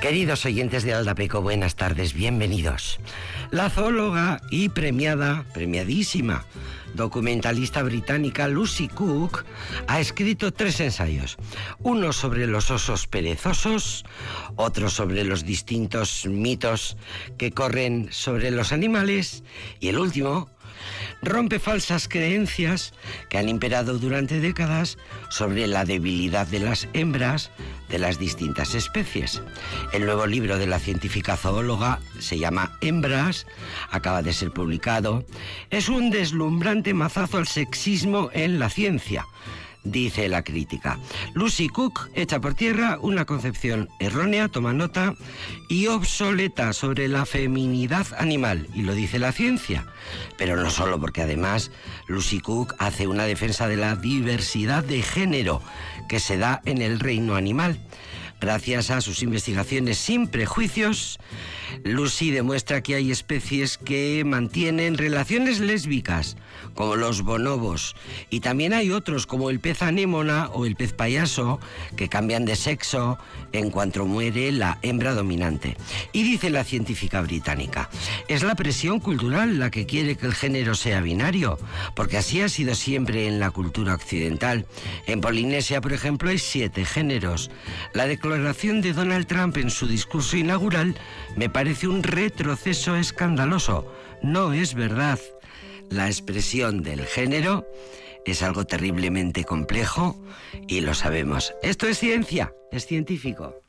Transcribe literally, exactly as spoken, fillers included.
Queridos oyentes de Aldapeco, buenas tardes, bienvenidos. La zoóloga y premiada, premiadísima, documentalista británica Lucy Cook ha escrito tres ensayos. Uno sobre los osos perezosos, otro sobre los distintos mitos que corren sobre los animales y el último rompe falsas creencias que han imperado durante décadas sobre la debilidad de las hembras de las distintas especies. El nuevo libro de la científica zoóloga se llama Hembras, acaba de ser publicado. Es un deslumbrante mazazo al sexismo en la ciencia, dice la crítica. Lucy Cook echa por tierra una concepción errónea, toma nota, y obsoleta sobre la feminidad animal, y lo dice la ciencia. Pero no solo, porque además Lucy Cook hace una defensa de la diversidad de género que se da en el reino animal. Gracias a sus investigaciones sin prejuicios, Lucy demuestra que hay especies que mantienen relaciones lésbicas, como los bonobos, y también hay otros, como el pez anémona o el pez payaso, que cambian de sexo en cuanto muere la hembra dominante. Y dice la científica británica, es la presión cultural la que quiere que el género sea binario, porque así ha sido siempre en la cultura occidental. En Polinesia, por ejemplo, hay siete géneros. La declaración de Donald Trump en su discurso inaugural me parece un retroceso escandaloso. No es verdad. La expresión del género es algo terriblemente complejo y lo sabemos. Esto es ciencia, es científico.